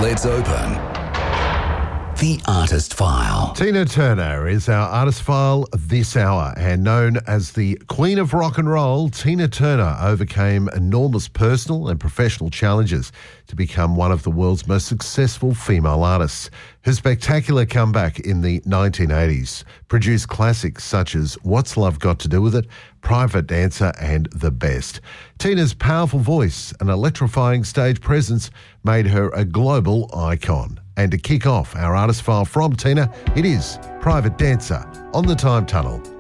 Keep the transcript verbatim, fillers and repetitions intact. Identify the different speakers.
Speaker 1: Let's open the Artist File.
Speaker 2: Tina Turner is our Artist File this hour, and known as the Queen of Rock and Roll, Tina Turner overcame enormous personal and professional challenges to become one of the world's most successful female artists. Her spectacular comeback in the nineteen eighties produced classics such as What's Love Got to Do With It, Private Dancer and The Best. Tina's powerful voice and electrifying stage presence made her a global icon. And to kick off our Artist File from Tina, it is Private Dancer on the Time Tunnel.